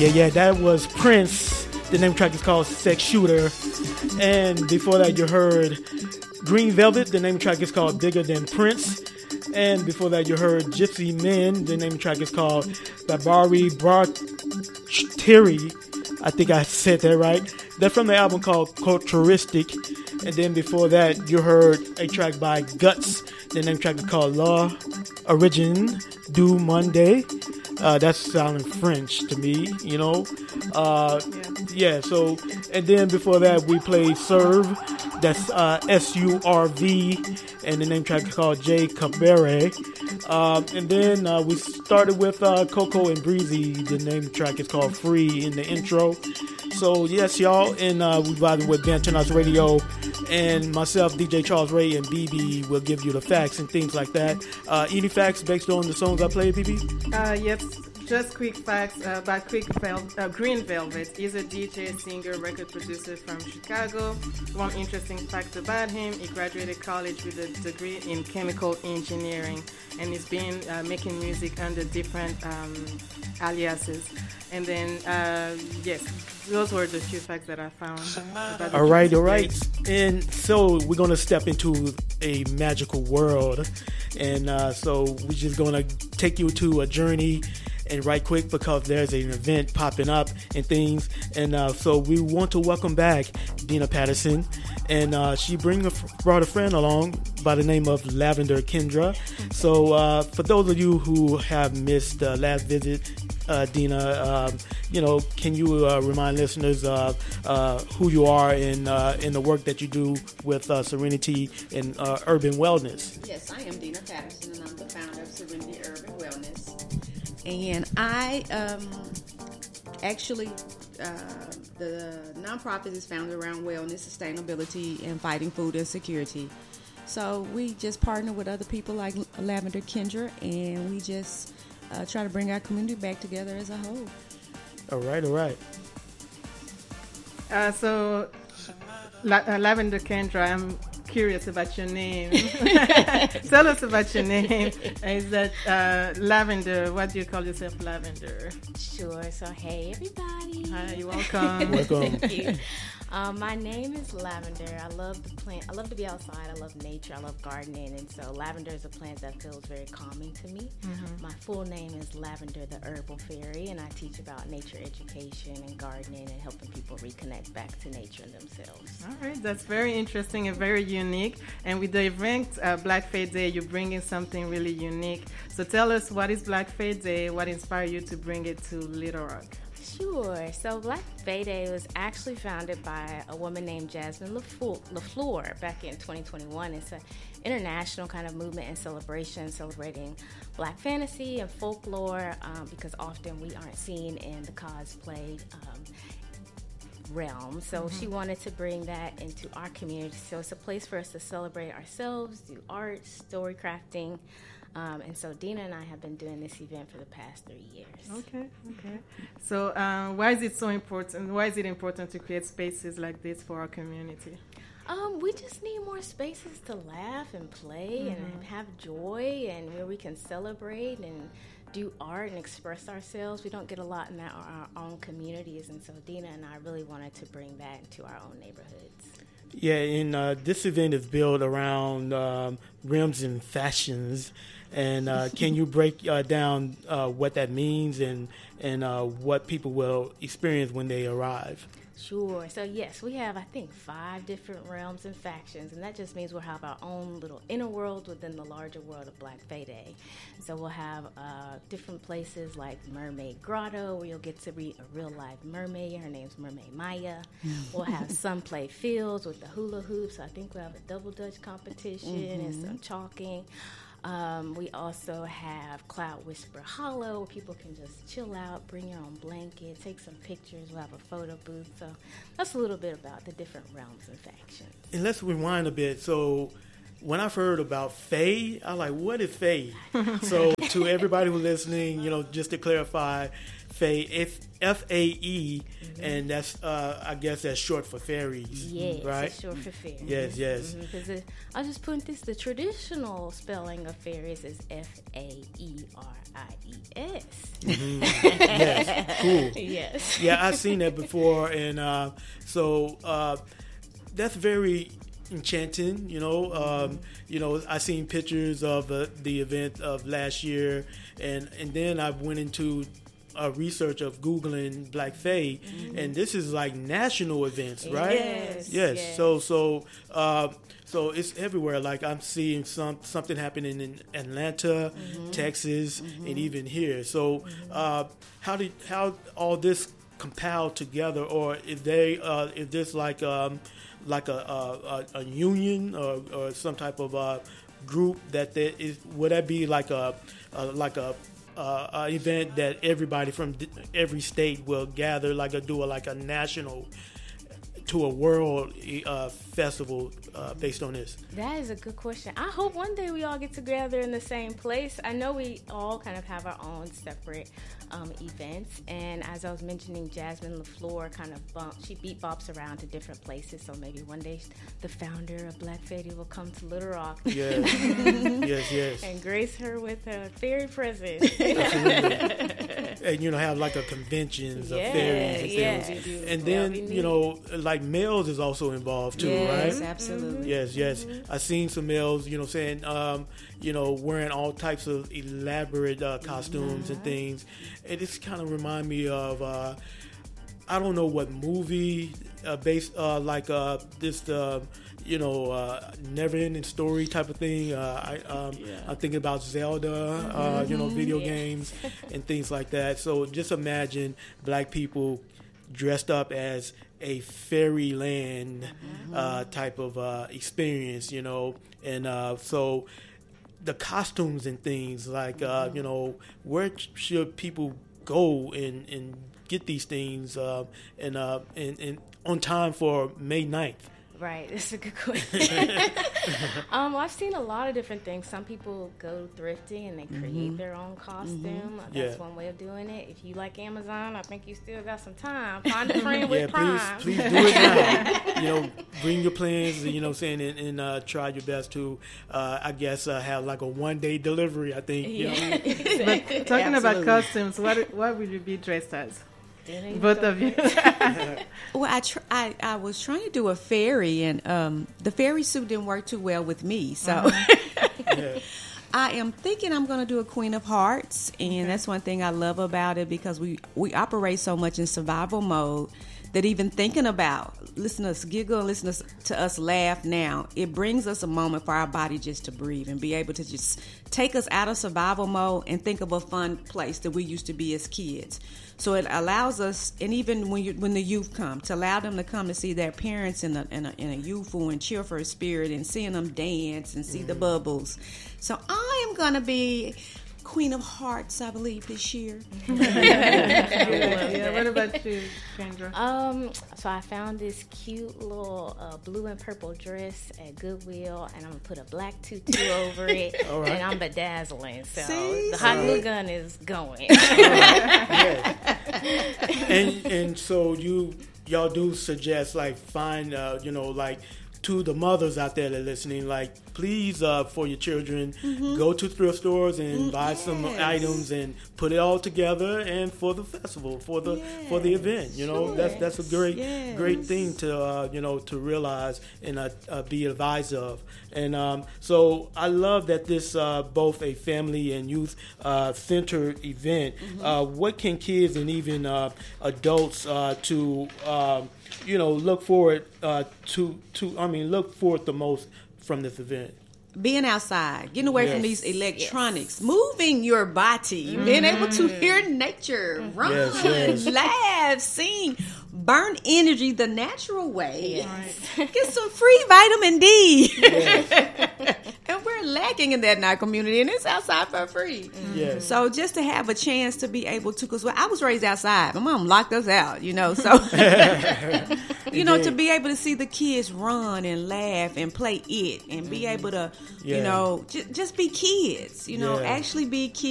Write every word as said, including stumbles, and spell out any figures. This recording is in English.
Yeah, yeah, that was Prince. The name of the track is called Sex Shooter. And before that, you heard Green Velvet. The name of the track is called Bigger Than Prince. And before that, you heard Gypsy Men. The name of the track is called Babari Barteri. I think I said that right. That's from the album called Culturistic. And then before that, you heard a track by Guts. The name of the track is called La Origine du Monde. Uh, that's sounding French to me, you know. Uh, yeah. yeah, so, and then before that, we played Serve. That's uh, S U R V. And the name track is called J. Cabaret. Um, and then uh, we started with uh, Coco and Breezy. The name track is called Free in the intro. So, yes, y'all. And uh, we vibing with Ben Turnout's Radio. And myself, D J Charles Ray, and B B will give you the facts and things like that. Uh, any facts based on the songs I played, B B? Uh, yes, just quick facts uh, about Quick Vel- uh, Green Velvet. He's a D J, singer, record producer from Chicago. One interesting fact about him, he graduated college with a degree in chemical engineering, and he's been uh, making music under different um, aliases. And then, uh, yes, those were the few facts that I found. About all right, all right. And so we're going to step into a magical world. And uh, so we're just going to take you to a journey. And right quick, because there's an event popping up and things. And uh, so we want to welcome back Dina Patterson. And uh, she bring a, brought a friend along by the name of Lavender Kendra. So uh, for those of you who have missed the last visit, uh, Dina, um, you know, can you uh, remind listeners uh, uh, who you are and uh, in the work that you do with uh, Serenity and uh, Urban Wellness? Yes, I am Dina Patterson, and I'm the founder of Serenity Urban Wellness. And I um, actually, uh, the nonprofit is founded around wellness, sustainability, and fighting food insecurity. So we just partner with other people like Lavender Kendra, and we just uh, try to bring our community back together as a whole. All right, all right. Uh, so, La- uh, Lavender Kendra, I'm curious about your name. Tell us about your name. Is that uh, Lavender? What do you call yourself, Lavender? Sure. So, hey, everybody. Hi, you're welcome. Welcome. Thank you. Um, my name is Lavender. I love the plant. I love to be outside. I love nature. I love gardening. And so lavender is a plant that feels very calming to me. Mm-hmm. My full name is Lavender the Herbal Fairy, and I teach about nature education and gardening and helping people reconnect back to nature and themselves. All right. That's very interesting and very unique. And with the event uh, Black Faith Day, you bring in something really unique. So tell us, what is Black Faith Day? What inspired you to bring it to Little Rock? Sure. So Black Faith Day was actually founded by a woman named Jasmine LaFleur back in twenty twenty-one. It's an international kind of movement and celebration celebrating Black fantasy and folklore um, because often we aren't seen in the cosplay um, realm. So mm-hmm. she wanted to bring that into our community. So it's a place for us to celebrate ourselves, do art, story crafting. Um, and so Dina and I have been doing this event for the past three years. Okay, okay. So um, why is it so important? Why is it important to create spaces like this for our community? Um, we just need more spaces to laugh and play mm-hmm. and have joy, and where we can celebrate and do art and express ourselves. We don't get a lot in our, our own communities, and so Dina and I really wanted to bring that into our own neighborhoods. Yeah, and uh, this event is built around um, rims and fashions. And uh, can you break uh, down uh, what that means and and uh, what people will experience when they arrive? Sure. So, yes, we have, I think, five different realms and factions, and that just means we'll have our own little inner world within the larger world of Black Faith Day. So we'll have uh, different places like Mermaid Grotto, where you'll get to meet a real-life mermaid. Her name's Mermaid Maya. We'll have Sunplay Fields with the hula hoops. I think we'll have a double dutch competition mm-hmm. and some chalking. Um, we also have Cloud Whisper Hollow, where people can just chill out, bring your own blanket, take some pictures. We'll have a photo booth. So that's a little bit about the different realms and factions. And let's rewind a bit. So when I've heard about Fae, I'm like, what is Fae? So to everybody who's listening, you know, just to clarify, Fae, F A E, mm-hmm. and that's, uh, I guess that's short for fairies, yes, right? It's short for fairies. Yes, yes. Because mm-hmm, I'll just put this, the traditional spelling of fairies is F A E R I E S. Mm-hmm. Yes. cool. Yes. Yeah, I've seen that before, and uh, so uh, that's very enchanting. You know, um, you know, I seen pictures of uh, the event of last year, and and then I went into uh, research of Googling Black Fae, mm-hmm. and this is like national events, right? Yes. Yes. yes. So so. Uh, So it's everywhere. Like I'm seeing some something happening in Atlanta, mm-hmm. Texas, mm-hmm. and even here. So mm-hmm. uh, how did how all this compiled together, or if they uh, if there's like um, like a, a, a union or, or some type of uh, group that there is, would that be like a, a like a uh, a event that everybody from every state will gather, like a do a like a national to a world uh, festival uh, based on this? That is a good question. I hope one day we all get together in the same place. I know we all kind of have our own separate um, events, and as I was mentioning, Jasmine LaFleur kind of bump, she beat bops around to different places, so maybe one day the founder of Black Fae will come to Little Rock. Yes, yes, yes. And grace her with a fairy presence. And, you know, have like a conventions of yeah, fairies and yeah. things. And then, you know, like males is also involved too, yes, right? Yes, absolutely. Yes, yes. Mm-hmm. I've seen some males, you know, saying, um, you know, wearing all types of elaborate uh, costumes mm-hmm. and things. And it's kind of remind me of, uh, I don't know what movie, uh, based uh, like uh, this, uh, you know, uh, never-ending story type of thing. Uh, I, um, yeah. I'm thinking about Zelda, mm-hmm. uh, you know, video yeah. games and things like that. So just imagine black people dressed up as a fairyland mm-hmm. uh, type of uh, experience, you know, and uh, so the costumes and things like, uh, mm-hmm. you know, where should people go and, and get these things uh, and, uh, and, and on time for May ninth? Right, that's a good question. um, well, I've seen a lot of different things. Some people go thrifting and they create mm-hmm. their own costume. Mm-hmm. That's yeah. one way of doing it. If you like Amazon, I think you still got some time. Find a friend with yeah, Prime. Please, please do it now. You know, bring your plans, you know what I'm saying, and, and uh, try your best to, uh, I guess, uh, have like a one-day delivery, I think. You yeah. know? But talking about costumes, what what would you be dressed as? Both of you. Well, I, tr- I I was trying to do a fairy, and um, the fairy suit didn't work too well with me. So mm-hmm. yeah. I am thinking I'm going to do a Queen of Hearts, and okay. that's one thing I love about it, because we, we operate so much in survival mode that even thinking about, listen to us giggle, listen to us laugh now, it brings us a moment for our body just to breathe and be able to just take us out of survival mode and think of a fun place that we used to be as kids. So it allows us, and even when you, when the youth come, to allow them to come to see their parents in a, in a, in a youthful and cheerful spirit, and seeing them dance and see mm-hmm. the bubbles. So I am going to be Queen of Hearts, I believe, this year. Yeah, what about you, Kendra? Um, so I found this cute little uh, blue and purple dress at Goodwill, and I'm gonna put a black tutu over it, right. and I'm bedazzling. So See? the hot glue gun is going. Yes. And and so you y'all do suggest like find uh, you know like. To the mothers out there that are listening, like, please, uh, for your children, mm-hmm. go to thrift stores and mm, buy yes. some items and put it all together, and for the festival, for the yes. for the event, you know, sure. that's that's a great yes. great thing to uh, you know to realize and uh, uh, be advised of. And um, so I love that this uh, both a family and youth uh, centered event. Mm-hmm. Uh, what can kids and even uh, adults uh, to um, you know look forward uh, to to I mean look forward the most from this event? Being outside, getting away yes. from these electronics, yes. moving your body, mm-hmm. being able to hear nature, run, yes, yes. laugh, sing, burn energy the natural way. Yes. Get some free vitamin D. Yes. And we're lacking in that in our community, and it's outside for free. Mm-hmm. Yes. So just to have a chance to be able to, because well, I was raised outside. My mom locked us out, you know, so, you know, to be able to see the kids run and laugh and play it and be able to, yeah. you know, j- just be kids, you know, yeah. actually be kids.